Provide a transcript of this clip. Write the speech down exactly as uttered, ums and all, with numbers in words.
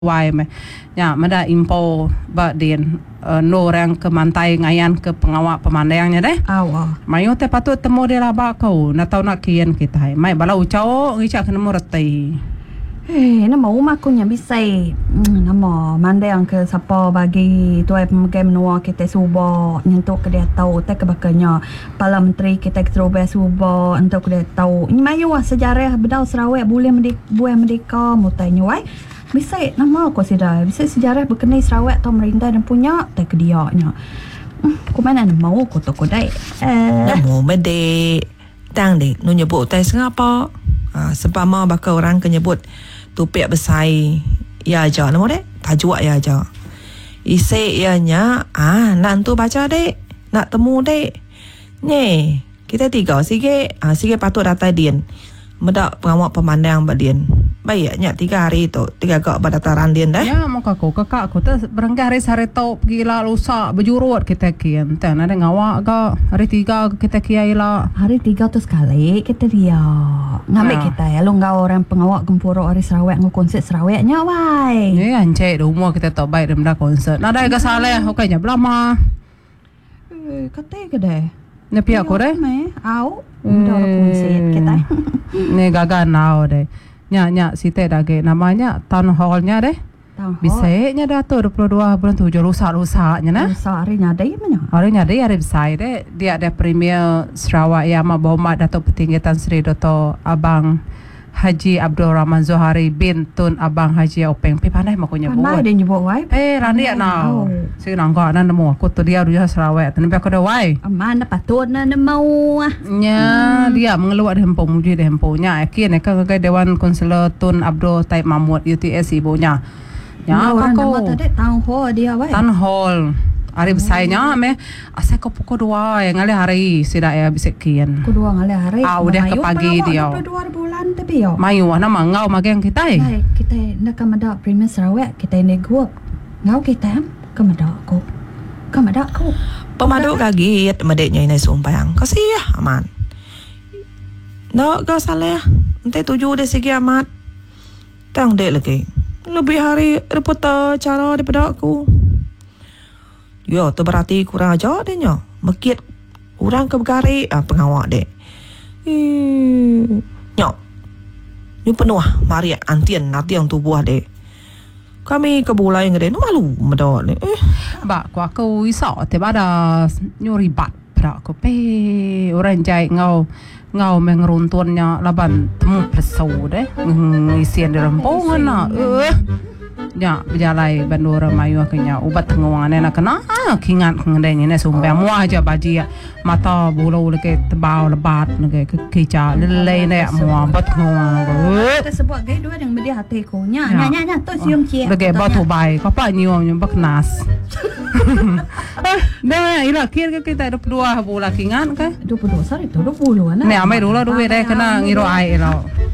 Wai me ya mada impo ba din uh, no orang ke mantai ngayan ke pengawak pemandangnya deh awa mayo te patut temu dia lah ba kau na tau nak kian kita mai bala ucao ngica kena murtai eh nama rumah aku nya bisa hmm, nama mandang ke siapa bagi tuai pemegang menua kita suba untuk ke dia tahu tak kebakanya Pala Menteri kita keterobai suba untuk dia tahu ni mayo sejarah bedau Sarawak boleh mendik buai merdeka mutanya wai bisa nama aku sedar bisa sejarah berkenai Sarawak atau merintah dan punya tak kediaknya hmm, aku mana mau aku tu kodai eh nama medek tang dek nu nyebut tai sengapa ha, sebab mau bakal orang ke nyebut tupik besai ya aja nama dek tajuk ya aja isi ianya ah nak tu baca dek nak temu dek ni kita tiga sikit ah sikit patut datang din medak pengawak pemandang badian baiknya tiga hari itu tiga kak dataran dia dah ya mau kakak kakak aku tu berangkat hari sehari tau pergi lah lusa berjurut kita kian tan ada ngawak ke hari tiga kita kiai lah hari tiga tu sekali kita dia ngambil ya. kita ya lu ngau orang pengawak gempuro hari Sarawak ngau konsert Sarawaknya wai ya ancai rumah kita tau baik dalam konsert nada ke salah okeynya belama eh kata ke deh ni pihak aku deh au udah konsert kita ni gagal now deh nya nya site dage namanya town hall-nya deh. Bisa nya dah tu dua puluh dua bulan tujuh lusa-lusanya nah. Lusa hari nyadai mana? Hari nyadai hari besar deh. Dia ada Premier Sarawak yang Mahmud Datuk Petinggi Tan Sri Dato Abang Haji Abdul Rahman Zohari bin Tun Abang Haji Openg. Pi pandai mak nyebut. Pandai dia nyebut wai. Eh randi now. Si nangka nan nemu aku tu dia dia Sarawak. Tapi aku dah wai. Aman patut na mau ah. Nya dia mengeluar di hempong muji di hempongnya. Akhirnya kan ke Dewan Konselor Tun Abdul Taib Mahmud U T S ibunya. Ya aku nama tadi town hall dia wai. Town hall. Hari besarnya me asal kau pukul dua yang ngali hari sida ya bisa kian. Pukul dua ngali hari. Ah udah ke pagi dia. dua puluh dua bulan tapi yo. Mayu nama ngau magang kita eh. Hai kita nak kamada Premier Sarawak kita ini gua. Ngau kita kamada aku. Kamada aku. Pemaduk kaget medeknya ini sumpang. Kasih ya aman. Nak kau salah. Nanti tujuh deh segi amat. Tang dek lagi. Lebih hari reporter cara daripada aku. Ya, tu berarti kurang ajar dia nya. Mekit orang ke bergari ah, pengawak dek. Hmm. Nyok. Ni penuh mari antian natiang tubuh dek. Kami ke bulai ngede no malu medok ni. Eh, ba ko aku iso te bada nyuri bat pra ko pe orang jai ngau ngau mengruntunnya laban temu presau deh. Ngisian di rempongan na. Eh. Ya, berjalai bandura mayu akhirnya ubat tenguangan nak kena ah kingat ngendenya ni sumpah mua aja baji mata bulu leke tebau lebat leke kekica lelai ni mua bat tenguangan kita sebut gay dua yang beri hati ko nya nya nya nya tu siung cie leke batu bai kapa nyium nyum baknas dah ila kir ke kita dua puluh dua bulan kingat ke dua puluh dua sorry tu dua puluh ana ni amai dulu dua dah kena ngiro ai lo